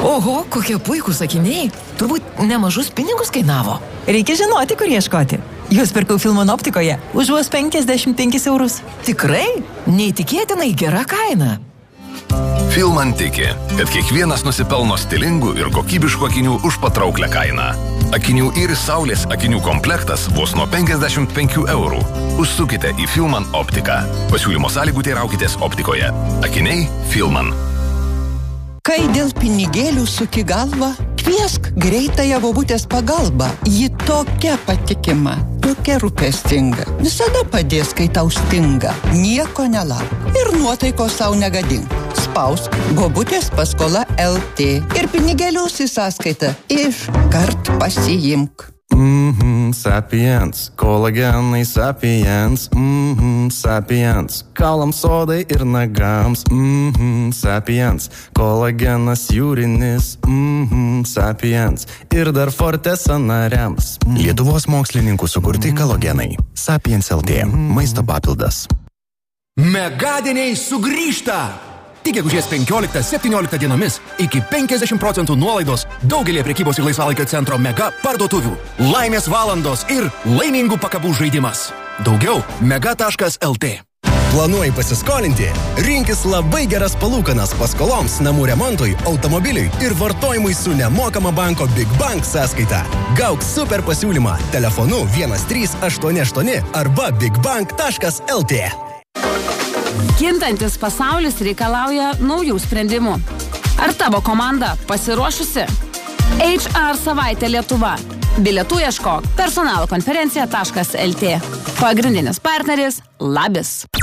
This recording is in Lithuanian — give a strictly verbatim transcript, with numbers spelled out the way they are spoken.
Oho, kokie puikūs akiniai. Turbūt nemažus pinigus kainavo. Reikia žinoti, kur ieškoti. Juos pirkau Filman optikoje už vos penkiasdešimt penkis eurus. Tikrai? Neįtikėtinai gera kaina. Filman tiki, kad kiekvienas nusipelno stilingų ir kokybiškų akinių už patrauklią kainą. Akinių Iris Saulės akinių komplektas vos nuo penkiasdešimt penkių eurų. Užsukite į Filman optiką. Pasiūlymo sąlygų teiraukitės optikoje. Akiniai Filman. Kai dėl pinigėlių suki galvą, kviesk greitąją bobutės pagalbą. Ji tokia patikima, tokia rūpestinga. Visada padės, kai tau stinga. Nieko nelauk ir nuotaikos sau negadink. Spausk bobutės paskola L T ir pinigėlius į sąskaitą iškart pasiimk. Mhm, Sapiens, kolagenai Sapiens, mhm, Sapiens, kaulams odai ir nagams, mhm, Sapiens, kolagenas jūrinis, mhm, Sapiens, ir dar Forte sąnariams. Mm. Lietuvos mokslininkų sukurti kolagenai. Sapiens L T, maisto papildas. Megadieniai sugrįžta! Tik gegužės penkioliktą septynioliktą dienomis iki penkiasdešimt procentų nuolaidos daugelį prekybos ir laisvalaikio centro Mega parduotuvių. Laimės valandos ir laimingų pakabų žaidimas. Daugiau mega taškas L T. Planuoji pasiskolinti? Rinkis labai geras palūkanas paskoloms, namų remontui, automobiliui ir vartojimui su nemokama banko Big Bank sąskaita. Gauk super pasiūlymą telefonu vienas trys aštuoni aštuoni arba bigbank taškas L T. Kintantis pasaulis reikalauja naujų sprendimų. Ar tavo komanda pasiruošusi? H R savaitė Lietuva. Bilietų ieškok personalo konferencija taškas L T. Pagrindinis partneris Labis.